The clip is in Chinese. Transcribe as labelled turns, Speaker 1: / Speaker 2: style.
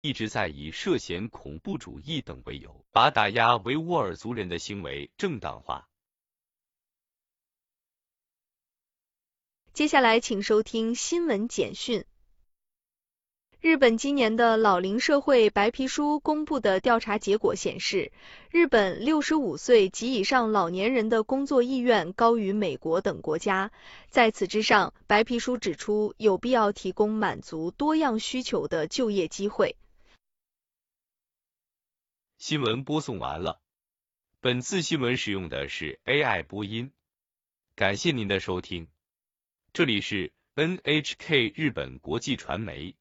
Speaker 1: 一直在以涉嫌恐怖主义等为由，把打压维吾尔族人的行为正当化。
Speaker 2: 接下来请收听新闻简讯。日本今年的老龄社会白皮书公布的调查结果显示，日本65岁及以上老年人的工作意愿高于美国等国家。在此之上，白皮书指出有必要提供满足多样需求的就业机会。
Speaker 1: 新闻播送完了，本次新闻使用的是 AI 播音，感谢您的收听，这里是 NHK 日本国际传媒。